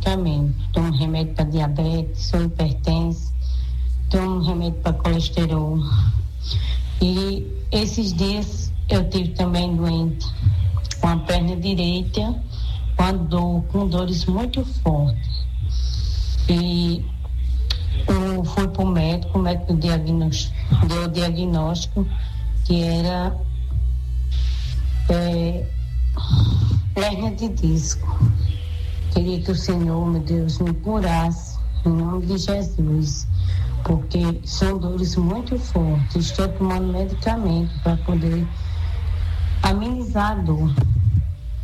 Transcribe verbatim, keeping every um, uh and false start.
medicamento. Tomo remédio para diabetes, sou hipertensa, tomo remédio para colesterol. E esses dias eu tive também doente com a perna direita, com a dor, com dores muito fortes. E eu fui para o médico, o médico diagnóstico, deu o diagnóstico que era é, hernia de disco. Queria que o Senhor, meu Deus, me curasse, em nome de Jesus, porque são dores muito fortes. Estou tomando medicamento para poder amenizar a dor.